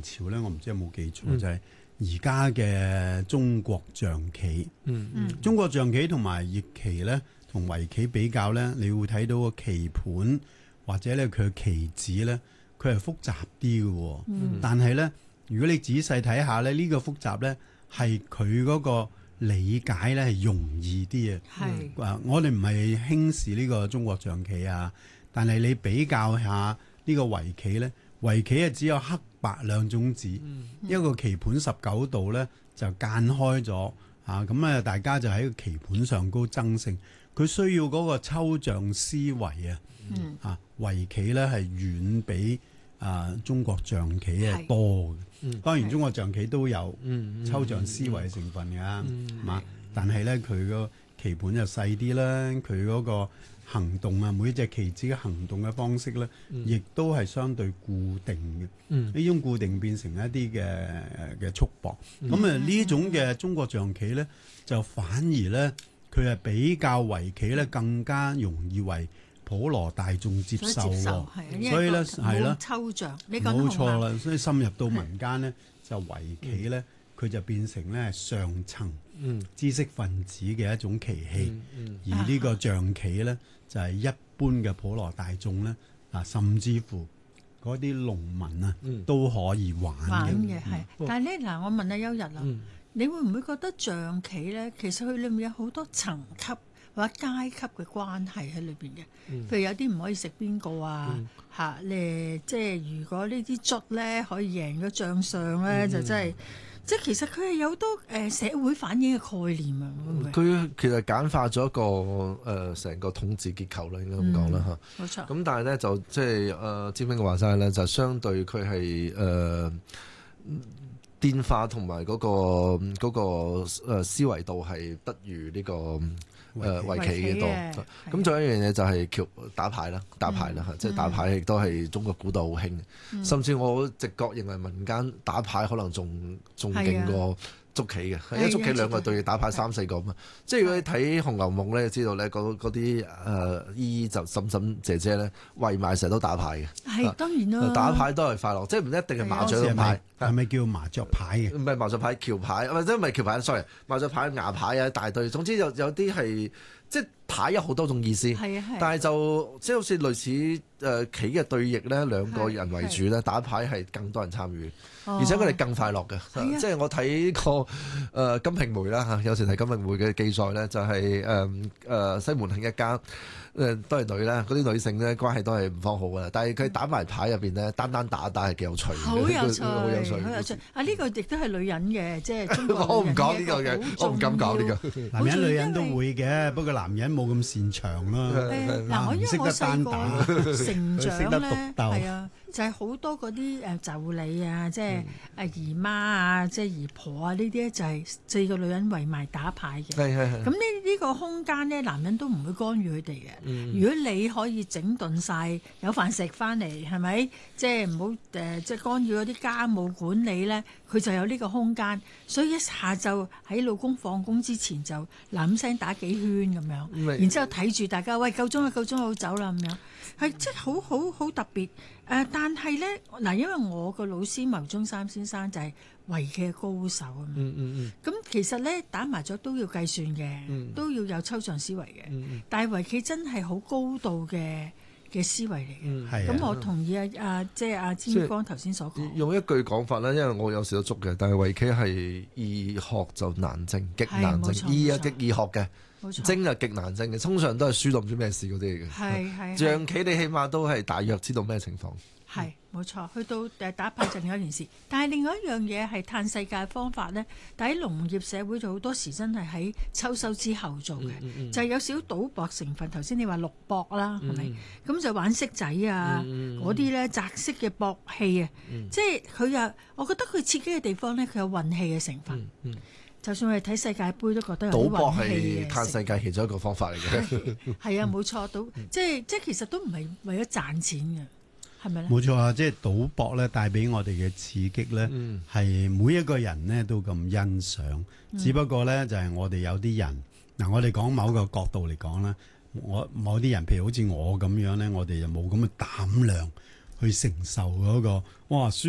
朝咧，我唔知有冇記錯，就係而家嘅中國象棋。中國象棋同埋易棋咧，同圍棋比較咧，你會睇到個棋盤或者咧佢嘅棋子咧，佢係複雜啲嘅。但係咧，如果你仔細睇下咧，呢個複雜咧係佢嗰個理解咧係容易啲嘅。我哋唔係輕視呢個中國象棋啊，但係你比較下呢個圍棋咧，圍棋係只有黑白兩種子，一個棋盤19度咧就間開咗啊，咁啊大家就喺個棋盤上高爭勝。佢需要嗰個抽象思維啊，圍棋咧係遠比中國象棋係多嘅。當然中國象棋都有抽象思維成分㗎，嘛？但係咧佢個棋盤就細啲啦，佢嗰個行動啊，每一隻棋子嘅行動嘅方式咧，亦都係相對固定嘅。呢種固定變成一啲嘅束縛。咁呢種嘅中國象棋咧，就反而咧佢係比較圍棋咧更加容易為普羅大眾接受喎。所以咧係啦， 抽象， 冇錯啦。所以深入到民間咧，就圍棋咧，佢就變成咧上層知識分子嘅一種棋器，而呢個象棋咧就係一般嘅普羅大眾咧甚至乎嗰啲農民啊都可以玩嘅。 但係咧嗱，我問下邱日啦，你會唔會覺得象棋咧，其實佢裏面有好多層級或者階級嘅關係喺裏邊嘅？譬如有啲唔可以食邊個啊嚇，即係如果呢啲卒咧可以贏咗將相咧，就真係。即係其實佢係有好多社會反映嘅概念啊！ 佢其實簡化咗一個成個統治結構啦，應該咁講啦嚇。 冇錯。咁但係咧就即係詹兵嘅話齋咧，就相對佢係變化同埋嗰個思維度係不如呢個圍棋嘅多。咁仲有一樣嘢就係打牌啦，即係打牌亦都係中國古代好興。甚至我直覺認為民間打牌可能仲勁過捉棋嘅，因為捉棋兩個對打牌3、4個嘛。即係如果你睇《紅樓夢》咧，知道咧嗰啲姨就嬸姐姐咧圍埋成日都打牌嘅。 係當然啦， 打牌都係快樂，即係唔一定係麻雀牌。 係咪叫麻雀牌嘅？ 唔係麻雀牌，橋牌，或者唔係橋牌 ，sorry， 麻雀牌、牙牌啊，一大堆。總之有啲係即係牌有好多種意思。但係就即係好似類似棋嘅對弈咧，兩個人為主咧，打牌係更多人參與，而且佢哋更快樂嘅。即係我睇過《金瓶梅》啦嚇，有時睇《金瓶梅》嘅記載咧，就係西門慶一家都係女啦，嗰啲女性咧關係都係唔方好噶啦。但係佢打埋牌入邊咧，單打係幾有趣嘅，好有趣。 呢個亦都係女人嘅，即係中國我唔講呢個嘅，我唔敢講呢個。 男人女人都會嘅，不過男人冇咁擅長啦。 嗱，因為我細個成長咧，係啊，就係好多嗰啲妯娌啊，即係姨媽啊，即係姨婆啊，呢啲咧就係4個女人圍埋打牌嘅。咁呢個空間咧，男人都唔會干預佢哋嘅。如果你可以整頓晒，有飯食翻嚟，係咪？即係唔好即係干預嗰啲家務管理咧，佢就有呢個空間。所以一下晝喺老公放工之前就嗱聲打幾圈咁樣，然之後睇住大家，喂，夠鐘啦，好走啦咁樣，係即係好特別。但係咧嗱，因為我個老師牟宗三先生就係圍棋嘅高手啊嘛。咁其實咧打麻雀都要計算嘅，都要有抽象思維嘅。但係圍棋真係好高度嘅思維嚟嘅。咁我同意即係阿詹光頭先所講。 用一句講法咧，因為我有時都捉嘅，但係圍棋係易學就難精，極難精。易極易學嘅。精啊極難精嘅，通常都係輸到唔知咩事嗰啲嚟嘅。象棋你起碼都係大約知道咩情況。 係冇錯，去到打牌就另一件事。但係另外一樣嘢係嘆世界方法咧，但喺農業社會就好多時真係喺秋收之後做嘅，就係有少少賭博成分。頭先你話六博啦，係咪？咁就玩骰仔啊，嗰啲咧擲色嘅博器啊，即係佢又，我覺得佢刺激嘅地方咧，佢有運氣嘅成分。就算我哋睇世界盃都覺得有啲運氣嘅。賭博係嘆世界其中一個方法嚟嘅。係啊，冇錯，即係其實都唔係為咗賺錢嘅，係咪咧？ 冇錯啊，即係賭博咧帶俾我哋嘅刺激咧，係每一個人咧都咁欣賞。只不過咧就係我哋有啲人嗱，我哋講某個角度嚟講咧，某啲人譬如好似我咁樣咧，我哋就冇咁嘅膽量去承受嗰個哇